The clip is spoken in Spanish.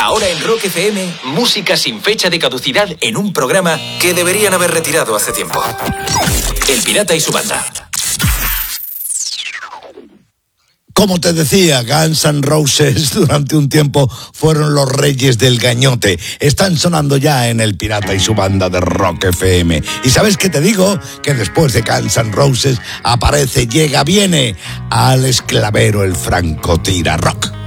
Ahora en Rock FM, música sin fecha de caducidad en un programa que deberían haber retirado hace tiempo. El Pirata y su banda. Como te decía, Guns N' Roses durante un tiempo fueron los reyes del gañote. Están sonando ya en El Pirata y su banda de Rock FM. ¿Y sabes qué te digo? Que después de Guns N' Roses aparece, llega, viene Alex Clavero, el francotira rock.